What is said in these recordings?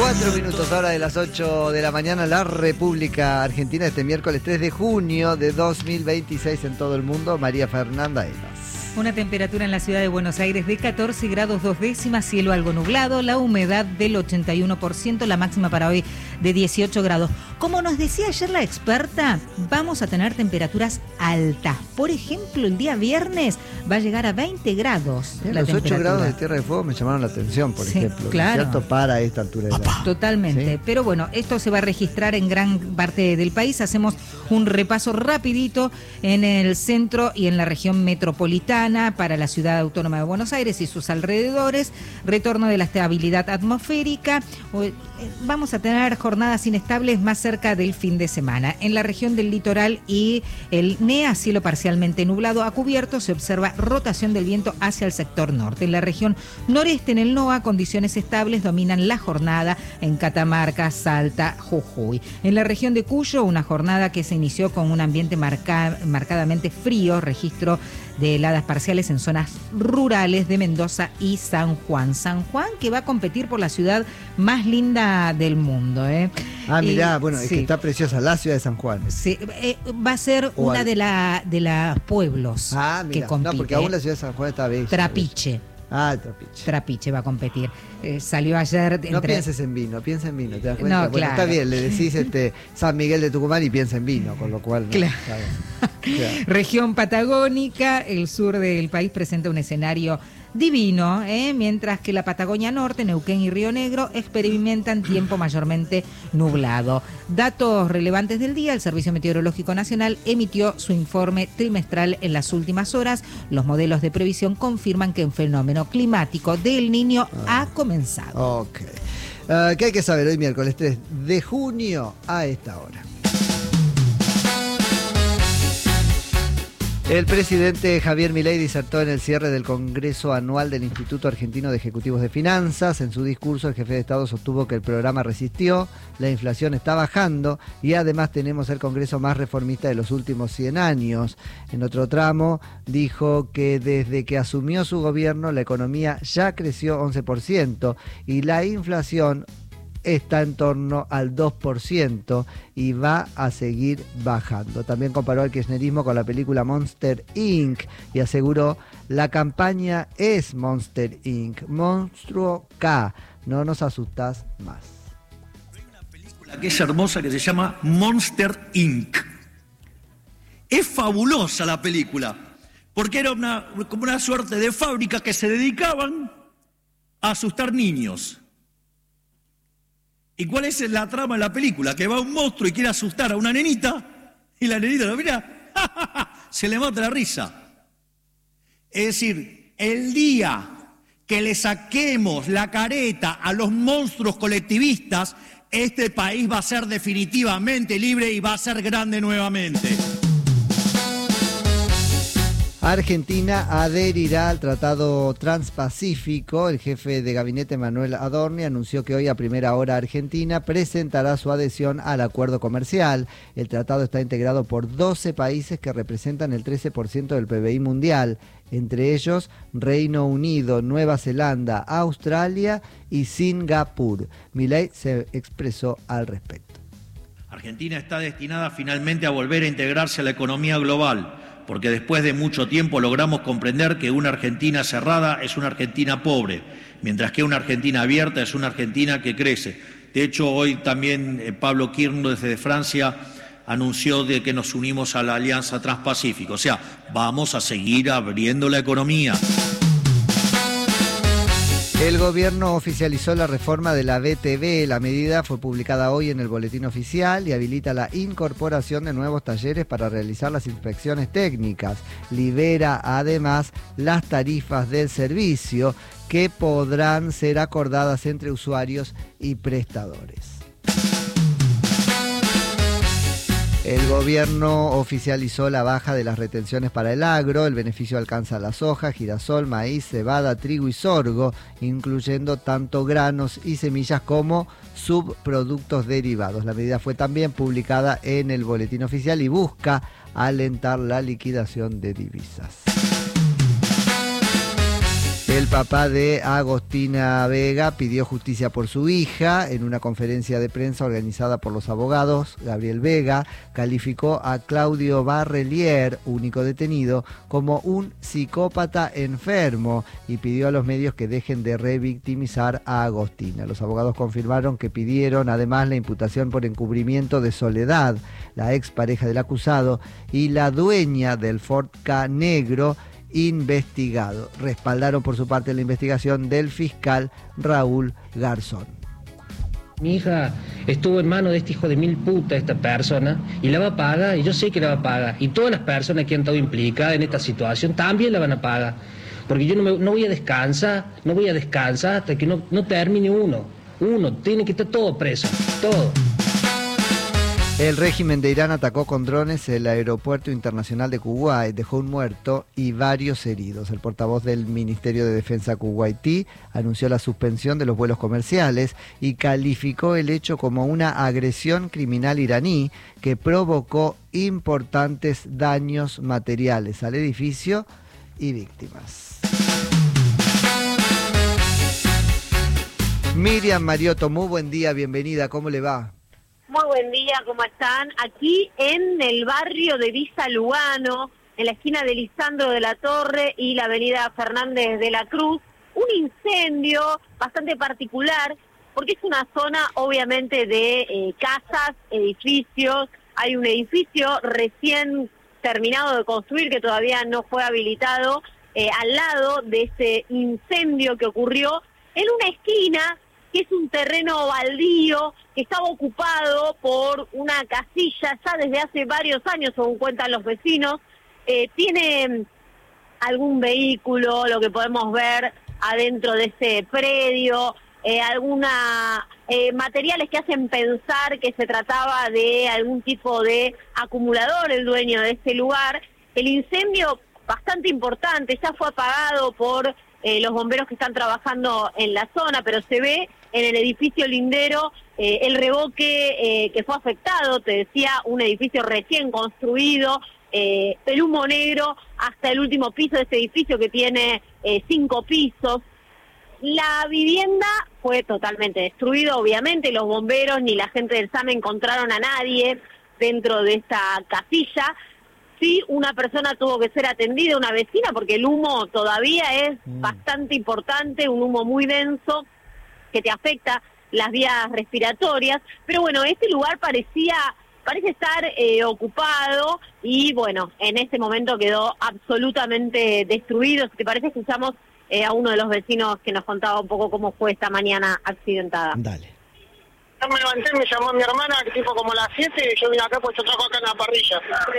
4 minutos, hora de las 8 de la mañana, la República Argentina, este miércoles 3 de junio de 2026 en todo el mundo. María Fernanda Elas. Una temperatura en la ciudad de Buenos Aires de 14 grados 2 décimas, cielo algo nublado, la humedad del 81%, la máxima para hoy de 18 grados. Como nos decía ayer la experta, vamos a tener temperaturas altas. Por ejemplo, el día viernes va a llegar a 20 grados. Los 8 grados de Tierra de Fuego me llamaron la atención, por ejemplo. Claro. ¿Cierto? Para esta altura de la... Totalmente. ¿Sí? Pero bueno, esto se va a registrar en gran parte del país. Hacemos un repaso rapidito en el centro y en la región metropolitana para la ciudad autónoma de Buenos Aires y sus alrededores. Retorno de la estabilidad atmosférica. Vamos a tener jornadas inestables más cerca del fin de semana. En la región del litoral y el NEA, cielo parcialmente nublado a cubierto, se observa rotación del viento hacia el sector norte. En la región noreste, en el NOA, condiciones estables dominan la jornada en Catamarca, Salta, Jujuy. En la región de Cuyo, una jornada que se inició con un ambiente marcadamente frío, registro de heladas parciales en zonas rurales de Mendoza y San Juan. San Juan, que va a competir por la ciudad más linda del mundo. Mirá, bueno, sí. Es que está preciosa la ciudad de San Juan. Sí, va a ser una de los pueblos que compite. No, porque aún la ciudad de San Juan está bella. Trapiche. Trapiche. Trapiche va a competir. Salió ayer... No pienses en vino, piensa en vino, ¿te das cuenta? No, bueno, claro. Está bien, le decís San Miguel de Tucumán y piensa en vino, con lo cual... Claro. Claro. Región patagónica, el sur del país presenta un escenario divino, mientras que la Patagonia Norte, Neuquén y Río Negro experimentan tiempo mayormente nublado. Datos relevantes del día: el Servicio Meteorológico Nacional emitió su informe trimestral en las últimas horas. Los modelos de previsión confirman que un fenómeno climático del Niño ha comenzado. Ok. ¿Qué hay que saber hoy miércoles 3 de junio a esta hora? El presidente Javier Milei disertó en el cierre del Congreso Anual del Instituto Argentino de Ejecutivos de Finanzas. En su discurso, el jefe de Estado sostuvo que el programa resistió, la inflación está bajando y además tenemos el Congreso más reformista de los últimos 100 años. En otro tramo, dijo que desde que asumió su gobierno, la economía ya creció 11% y la inflación está en torno al 2% y va a seguir bajando. También comparó al kirchnerismo con la película Monster Inc. y aseguró: la campaña es Monster Inc. Monstruo K. No nos asustás más. Hay una película que es hermosa que se llama Monster Inc. Es fabulosa la película, porque era como una suerte de fábrica que se dedicaban a asustar niños. ¿Y cuál es la trama de la película? Que va un monstruo y quiere asustar a una nenita y la nenita lo mira, se le mata la risa. Es decir, el día que le saquemos la careta a los monstruos colectivistas, este país va a ser definitivamente libre y va a ser grande nuevamente. Argentina adherirá al Tratado Transpacífico. El jefe de gabinete Manuel Adorni anunció que hoy a primera hora Argentina presentará su adhesión al acuerdo comercial. El tratado está integrado por 12 países que representan el 13% del PBI mundial, entre ellos Reino Unido, Nueva Zelanda, Australia y Singapur. Milei se expresó al respecto. Argentina está destinada finalmente a volver a integrarse a la economía global, porque después de mucho tiempo logramos comprender que una Argentina cerrada es una Argentina pobre, mientras que una Argentina abierta es una Argentina que crece. De hecho, hoy también Pablo Kirno desde Francia anunció de que nos unimos a la Alianza Transpacífico. O sea, vamos a seguir abriendo la economía. El gobierno oficializó la reforma de la BTV. La medida fue publicada hoy en el Boletín Oficial y habilita la incorporación de nuevos talleres para realizar las inspecciones técnicas. Libera además las tarifas del servicio que podrán ser acordadas entre usuarios y prestadores. El gobierno oficializó la baja de las retenciones para el agro. El beneficio alcanza la soja, girasol, maíz, cebada, trigo y sorgo, incluyendo tanto granos y semillas como subproductos derivados. La medida fue también publicada en el Boletín Oficial y busca alentar la liquidación de divisas. El papá de Agostina Vega pidió justicia por su hija. En una conferencia de prensa organizada por los abogados, Gabriel Vega calificó a Claudio Barrelier, único detenido, como un psicópata enfermo y pidió a los medios que dejen de revictimizar a Agostina. Los abogados confirmaron que pidieron además la imputación por encubrimiento de Soledad, la expareja del acusado, y la dueña del Ford Ka negro, investigado. Respaldaron por su parte la investigación del fiscal Raúl Garzón. Mi hija estuvo en manos de este hijo de mil puta, esta persona, y la va a pagar, y yo sé que la va a pagar. Y todas las personas que han estado implicadas en esta situación también la van a pagar. Porque yo no voy a descansar hasta que no termine uno. Tiene que estar todo preso, todo. El régimen de Irán atacó con drones el aeropuerto internacional de Kuwait, dejó un muerto y varios heridos. El portavoz del Ministerio de Defensa kuwaití anunció la suspensión de los vuelos comerciales y calificó el hecho como una agresión criminal iraní que provocó importantes daños materiales al edificio y víctimas. Miriam Mariotto, muy buen día, bienvenida, ¿cómo le va? Muy buen día, ¿cómo están? Aquí en el barrio de Villa Lugano, en la esquina de Lisandro de la Torre y la avenida Fernández de la Cruz, un incendio bastante particular, porque es una zona obviamente de casas, edificios. Hay un edificio recién terminado de construir que todavía no fue habilitado, al lado de ese incendio que ocurrió en una esquina que es un terreno baldío que estaba ocupado por una casilla ya desde hace varios años, según cuentan los vecinos. Tiene algún vehículo, lo que podemos ver adentro de ese predio, materiales que hacen pensar que se trataba de algún tipo de acumulador, el dueño de este lugar. El incendio, bastante importante, ya fue apagado por los bomberos que están trabajando en la zona, pero se ve en el edificio lindero el revoque que fue afectado, te decía, un edificio recién construido, el humo negro hasta el último piso de este edificio que tiene 5 pisos. La vivienda fue totalmente destruida, obviamente, los bomberos ni la gente del SAME encontraron a nadie dentro de esta casilla. Sí, una persona tuvo que ser atendida, una vecina, porque el humo todavía es bastante importante, un humo muy denso que te afecta las vías respiratorias. Pero bueno, este lugar parece estar ocupado y bueno, en este momento quedó absolutamente destruido. Si te parece, escuchamos a uno de los vecinos que nos contaba un poco cómo fue esta mañana accidentada. Dale. Yo me levanté, me llamó mi hermana, que tipo como las 7, yo vine acá porque yo trabajo acá en la parrilla.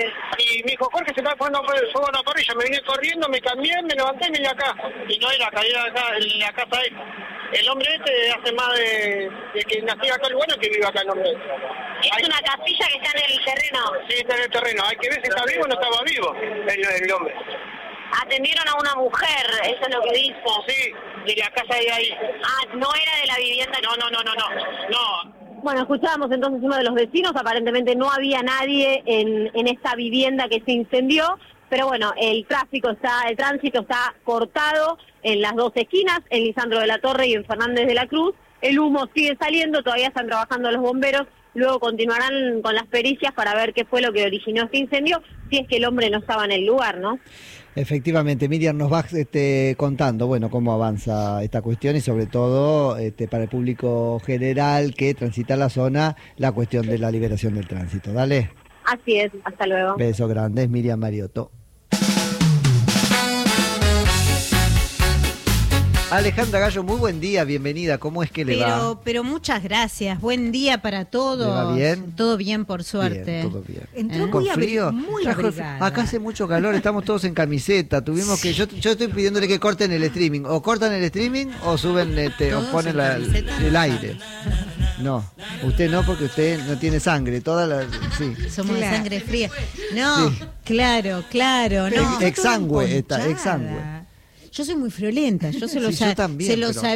Y me dijo, Jorge, se está poniendo fuego en la parrilla. Me vine corriendo, me cambié, me levanté y vine acá. Y no era caída acá, en la casa esta. El hombre este hace más de que nací acá el bueno que vive acá el hombre. Es una casilla que está en el terreno. Sí, está en el terreno. Hay que ver si está vivo o no estaba vivo el hombre. Atendieron a una mujer, eso es lo que dijo. Sí, de la casa de ahí. Ah, no era de la vivienda. No. Bueno, escuchábamos entonces uno de los vecinos, aparentemente no había nadie en esta vivienda que se incendió, pero bueno, el tránsito está cortado en las dos esquinas, en Lisandro de la Torre y en Fernández de la Cruz. El humo sigue saliendo, todavía están trabajando los bomberos, luego continuarán con las pericias para ver qué fue lo que originó este incendio, si es que el hombre no estaba en el lugar, ¿no? Efectivamente, Miriam, nos vas contando, bueno, cómo avanza esta cuestión y sobre todo para el público general que transita la zona, la cuestión de la liberación del tránsito. Dale. Así es, hasta luego. Besos grandes, Miriam Mariotto. Alejandra Gallo, muy buen día, bienvenida. ¿Cómo es que le va? Pero muchas gracias. Buen día para todos. ¿Le va bien? Todo bien, por suerte. Bien, todo bien. Entró ¿Con muy frío? muy abrigada. Acá hace mucho calor, estamos todos en camiseta. Tuvimos que yo estoy pidiéndole que corten el streaming. O cortan el streaming o suben o ponen el aire. No, usted no, porque usted no tiene sangre. Sí. Somos de sangre fría. No, Sí. claro. No, Exangüe, todo exangüe. Yo soy muy friolenta, yo se los, Sí, yo también, se los pero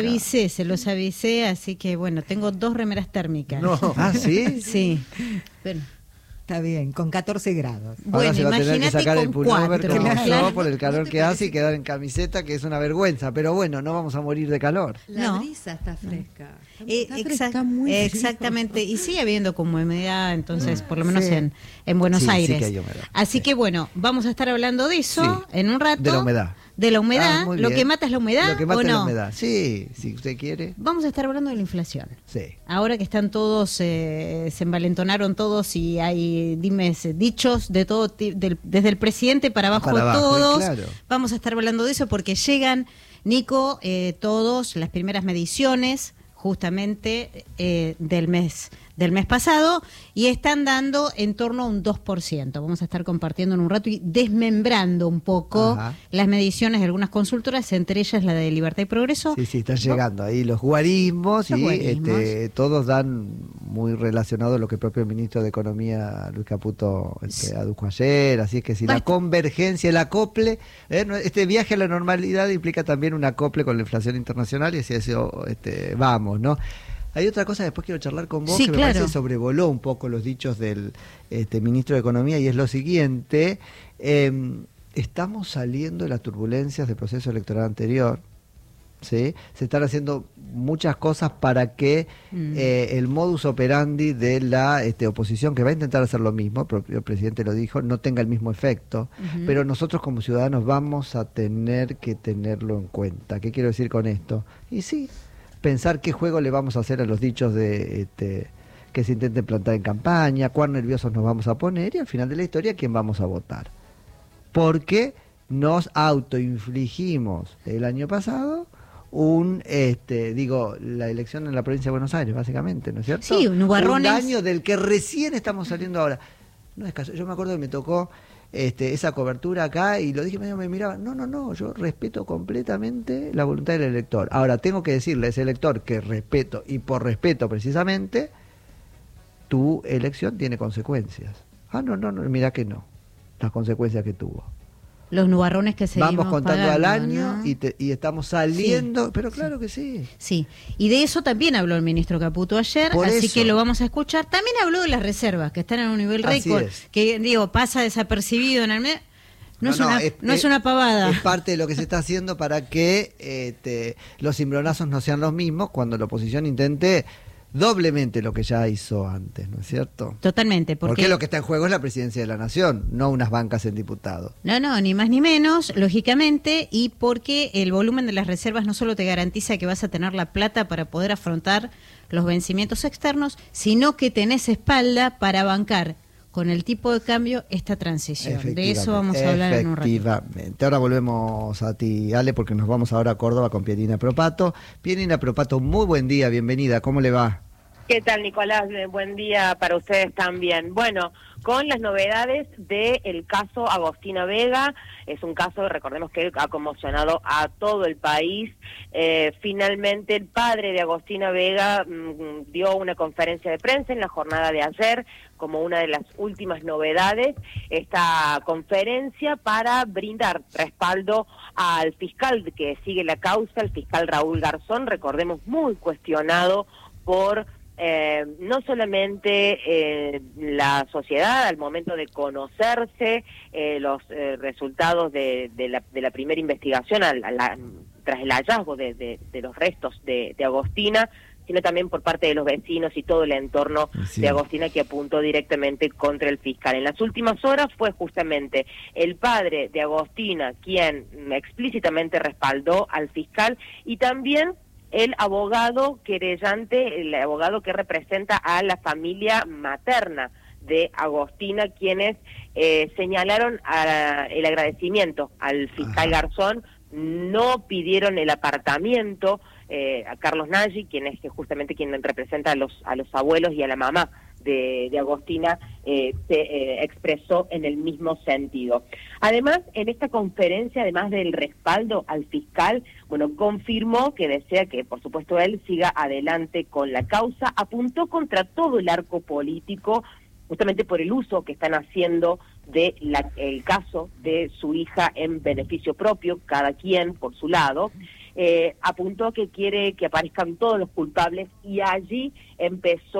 avisé, así que bueno, tengo 2 remeras térmicas. No, ¿sí? Sí. Bueno, Está bien, con 14 grados. Ahora Bueno, se va a tener que imagínate sacar el con pullover 4. como Claro. yo por el calor ¿No te que hace parece? y quedar en camiseta, que es una vergüenza. Pero bueno, no vamos a morir de calor. La No. brisa está fresca. Está Muy muy frío. exactamente, y sigue habiendo como humedad, entonces, por lo menos Sí. en Buenos Sí, sí Aires. que hay humedad. Así Sí. que bueno, vamos a estar hablando de eso Sí. en un rato. De la humedad. De la humedad. Ah, muy Lo bien. que mata es la humedad. Lo que mata ¿o es la no? humedad. Sí, si usted quiere. Vamos a estar hablando de la inflación. Sí. Ahora que están todos, se envalentonaron todos y hay dichos de todo, desde el presidente para abajo, Para abajo, todos. claro. Vamos a estar hablando de eso porque llegan, Nico, todos las primeras mediciones justamente del mes pasado y están dando en torno a un 2%. Vamos a estar compartiendo en un rato y desmembrando un poco Ajá. las mediciones de algunas consultoras, entre ellas la de Libertad y Progreso. Sí, están llegando ahí los guarismos Los y guarismos. todos dan muy relacionado a lo que el propio ministro de Economía, Luis Caputo, adujo ayer. Así es que si la Basta. convergencia, el acople, este viaje a la normalidad implica también un acople con la inflación internacional y hacia eso vamos, ¿no? Hay otra cosa, después quiero charlar con vos, Sí, que me claro. parece que sobrevoló un poco los dichos del ministro de Economía, y es lo siguiente: estamos saliendo de las turbulencias del proceso electoral anterior, ¿sí? Se están haciendo muchas cosas para que el modus operandi de la oposición, que va a intentar hacer lo mismo, el propio presidente lo dijo, no tenga el mismo efecto, pero nosotros como ciudadanos vamos a tener que tenerlo en cuenta. ¿Qué quiero decir con esto? Y sí, pensar qué juego le vamos a hacer a los dichos de que se intenten plantar en campaña, cuán nerviosos nos vamos a poner y al final de la historia quién vamos a votar. Porque nos autoinfligimos el año pasado la elección en la provincia de Buenos Aires, básicamente, ¿no es cierto? Sí, nubarrones. Un daño del que recién estamos saliendo ahora. No es caso. Yo me acuerdo que me tocó esa cobertura acá y lo dije, medio me miraba, no, yo respeto completamente la voluntad del elector. Ahora, tengo que decirle a ese elector que respeto, y por respeto precisamente, tu elección tiene consecuencias. No, mirá que no, las consecuencias que tuvo. Los nubarrones que seguimos Vamos contando pagando, al año, ¿no? y estamos saliendo, Sí, pero claro que sí. Sí, y de eso también habló el ministro Caputo ayer, Por así eso. que lo vamos a escuchar. También habló de las reservas, que están en un nivel Así récord, es. que pasa desapercibido en el mes. No es una pavada. Es parte de lo que se está haciendo para que los cimbronazos no sean los mismos cuando la oposición intente doblemente lo que ya hizo antes, ¿no es cierto? Totalmente, Porque lo que está en juego es la presidencia de la nación, no unas bancas en diputados. No, ni más ni menos, lógicamente, y porque el volumen de las reservas no solo te garantiza que vas a tener la plata para poder afrontar los vencimientos externos, sino que tenés espalda para bancar con el tipo de cambio esta transición. De eso vamos a hablar en un rato. Efectivamente. Ahora volvemos a ti, Ale, porque nos vamos ahora a Córdoba con Pierina Propato. Pierina Propato, muy buen día, bienvenida, ¿cómo le va? ¿Qué tal, Nicolás? Buen día para ustedes también. Bueno, con las novedades del caso Agostina Vega, es un caso, recordemos que ha conmocionado a todo el país. Finalmente el padre de Agostina Vega dio una conferencia de prensa en la jornada de ayer, como una de las últimas novedades, esta conferencia para brindar respaldo al fiscal que sigue la causa, el fiscal Raúl Garzón, recordemos muy cuestionado por no solamente la sociedad al momento de conocerse los resultados de la primera investigación tras el hallazgo de los restos de Agostina, sino también por parte de los vecinos y todo el entorno de Agostina, que apuntó directamente contra el fiscal. En las últimas horas fue justamente el padre de Agostina quien explícitamente respaldó al fiscal, y también el abogado querellante, el abogado que representa a la familia materna de Agostina, quienes señalaron el agradecimiento al fiscal Garzón, no pidieron el apartamiento. A Carlos Nagy, quien es justamente quien representa a los abuelos y a la mamá de Agostina, se expresó en el mismo sentido. Además, en esta conferencia, además del respaldo al fiscal, confirmó que desea que, por supuesto, él siga adelante con la causa, apuntó contra todo el arco político, justamente por el uso que están haciendo de el caso de su hija en beneficio propio, cada quien por su lado. Apuntó que quiere que aparezcan todos los culpables, y allí empezó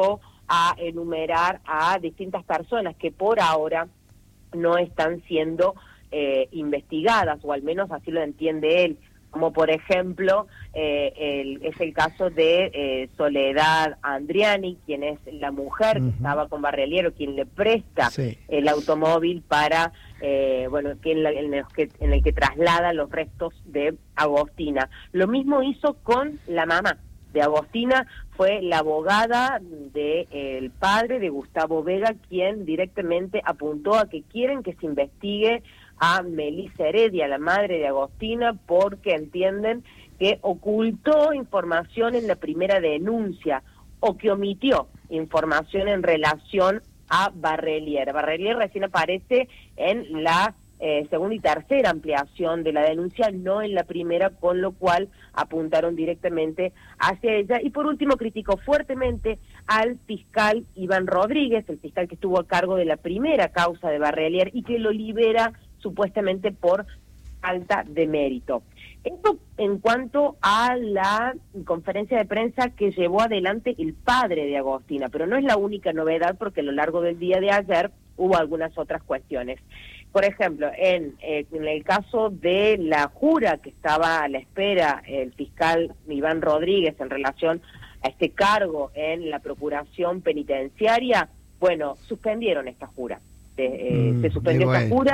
a enumerar a distintas personas que por ahora no están siendo investigadas, o al menos así lo entiende él, como por ejemplo es el caso de Soledad Andriani, quien es la mujer que estaba con Barreliero, quien le presta el automóvil para, en el que traslada los restos de Agostina. Lo mismo hizo con la mamá de Agostina, fue la abogada del padre de Gustavo Vega, quien directamente apuntó a que quieren que se investigue a Melissa Heredia, la madre de Agostina, porque entienden que ocultó información en la primera denuncia o que omitió información en relación a Barrelier. Barrelier recién aparece en la segunda y tercera ampliación de la denuncia, no en la primera, con lo cual apuntaron directamente hacia ella. Y por último, criticó fuertemente al fiscal Iván Rodríguez, el fiscal que estuvo a cargo de la primera causa de Barrelier y que lo libera supuestamente por falta de mérito. Esto en cuanto a la conferencia de prensa que llevó adelante el padre de Agostina, pero no es la única novedad, porque a lo largo del día de ayer hubo algunas otras cuestiones. Por ejemplo, en el caso de la jura que estaba a la espera el fiscal Iván Rodríguez en relación a este cargo en la Procuración Penitenciaria, bueno, suspendieron esta jura. Se suspendió esta jura.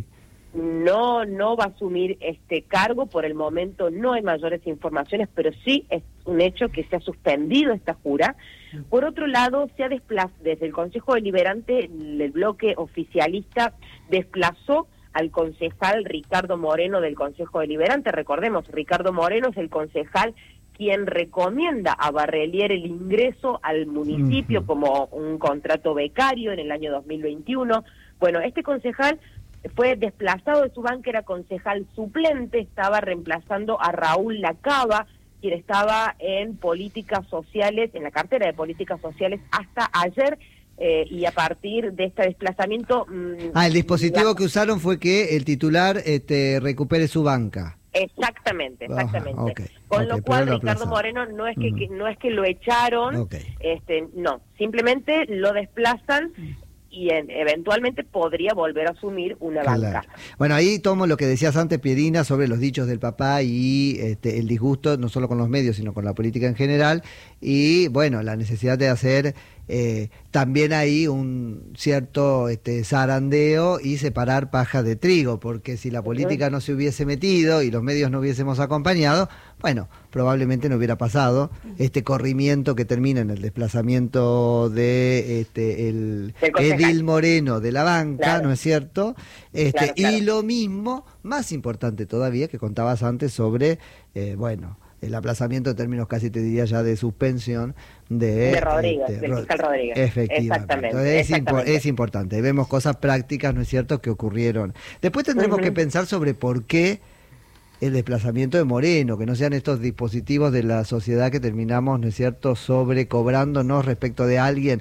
No va a asumir este cargo. Por el momento no hay mayores informaciones, pero sí es un hecho que se ha suspendido esta jura. Por otro lado, se ha desplazado desde el Consejo Deliberante, el bloque oficialista desplazó al concejal Ricardo Moreno del Consejo Deliberante. Recordemos, Ricardo Moreno es el concejal quien recomienda a Barrelier el ingreso al municipio como un contrato becario en el año 2021. Bueno, este concejal fue desplazado de su banca, era concejal suplente, estaba reemplazando a Raúl Lacaba, quien estaba en políticas sociales, en la cartera de políticas sociales hasta ayer, y a partir de este desplazamiento... el dispositivo que usaron fue que el titular recupere su banca. Exactamente. Con lo cual Ricardo Moreno no es que lo echaron, no, simplemente lo desplazan y eventualmente podría volver a asumir una banca. Bueno, ahí tomo lo que decías antes, Pierina, sobre los dichos del papá y el disgusto no solo con los medios, sino con la política en general, y bueno, la necesidad de hacer también ahí un cierto zarandeo y separar paja de trigo, porque si la política no se hubiese metido y los medios no hubiésemos acompañado, bueno, probablemente no hubiera pasado este corrimiento que termina en el desplazamiento de el edil Moreno de la banca, ¿no es cierto? Claro. Y lo mismo, más importante todavía, que contabas antes sobre, el aplazamiento en términos casi te diría ya de suspensión de Rodríguez, del fiscal Rodríguez. Efectivamente. Entonces es importante. Vemos cosas prácticas, ¿no es cierto?, que ocurrieron. Después tendremos que pensar sobre por qué el desplazamiento de Moreno, que no sean estos dispositivos de la sociedad que terminamos, ¿no es cierto?, sobrecobrándonos respecto de alguien.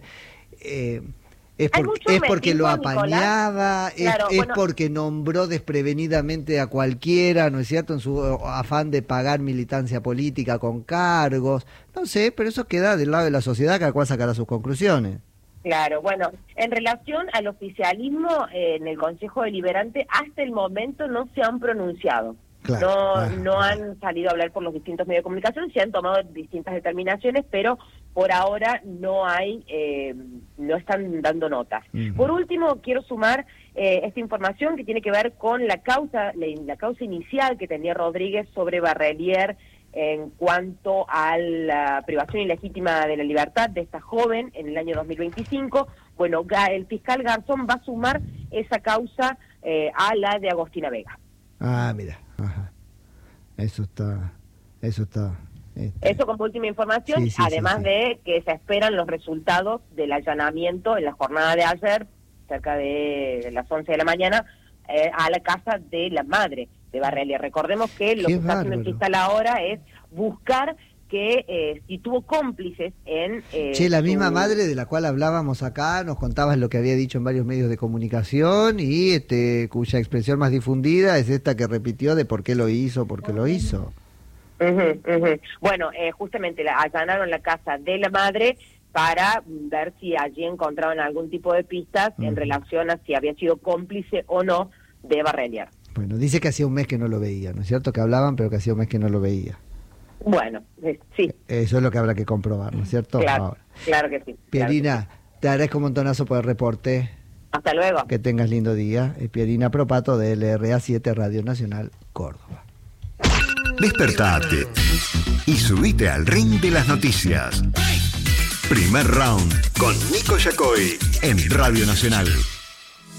Es porque lo apañaba, porque nombró desprevenidamente a cualquiera, ¿no es cierto?, en su afán de pagar militancia política con cargos, no sé, pero eso queda del lado de la sociedad, cada cual sacará sus conclusiones. Claro, bueno, en relación al oficialismo, en el Consejo Deliberante, hasta el momento no se han pronunciado. No han salido a hablar por los distintos medios de comunicación, se han tomado distintas determinaciones, pero por ahora no están dando notas. Por último, quiero sumar esta información que tiene que ver con la causa inicial que tenía Rodríguez sobre Barrelier en cuanto a la privación ilegítima de la libertad de esta joven en el año 2025. Bueno, el fiscal Garzón va a sumar esa causa a la de Agostina Vega. Mira. Ajá. Eso está. Eso como última información, además de que se esperan los resultados del allanamiento en la jornada de ayer, cerca de las 11 de la mañana, a la casa de la madre de Barrelier. Recordemos que lo que está haciendo el fiscal ahora es buscar que si tuvo cómplices en... la misma madre de la cual hablábamos acá, nos contabas lo que había dicho en varios medios de comunicación y cuya expresión más difundida es esta que repitió de por qué lo hizo. Bueno, justamente allanaron la casa de la madre para ver si allí encontraban algún tipo de pistas en relación a si había sido cómplice o no de Eva Renier. Bueno, dice que hacía un mes que no lo veía, ¿no es cierto? Que hablaban, pero que hacía un mes que no lo veía. Bueno, sí. Eso es lo que habrá que comprobar, ¿no es cierto? Claro, ahora. Claro que sí. Pierina, claro que sí. Te agradezco un montonazo por el reporte. Hasta luego. Que tengas lindo día. Pierina Propato de LRA 7 Radio Nacional Córdoba. Despertate y subite al ring de las noticias. Primer round con Nico Yacoy en Radio Nacional.